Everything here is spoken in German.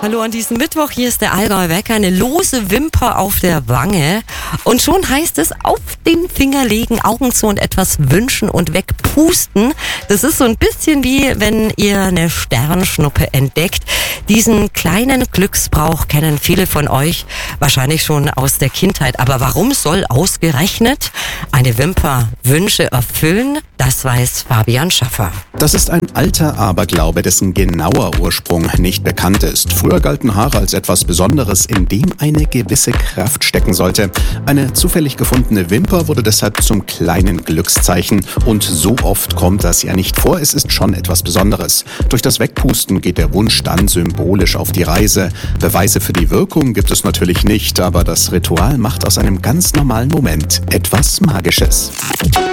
Hallo an diesem Mittwoch, hier ist der Allgäuer Wecker, eine lose Wimper auf der Wange und schon heißt es auf den Finger legen, Augen zu und etwas wünschen und wegpusten. Das ist so ein bisschen wie wenn ihr eine Sternschnuppe entdeckt. Diesen kleinen Glücksbrauch kennen viele von euch wahrscheinlich schon aus der Kindheit, aber warum soll ausgerechnet eine Wimper Wünsche erfüllen? Das weiß Fabian Schaffer. Das ist ein alter Aberglaube, dessen genauer Ursprung nicht bekannt ist. Früher galten Haare als etwas Besonderes, in dem eine gewisse Kraft stecken sollte. Eine zufällig gefundene Wimper wurde deshalb zum kleinen Glückszeichen. Und so oft kommt das ja nicht vor, es ist schon etwas Besonderes. Durch das Wegpusten geht der Wunsch dann symbolisch auf die Reise. Beweise für die Wirkung gibt es natürlich nicht, aber das Ritual macht aus einem ganz normalen Moment etwas Magisches.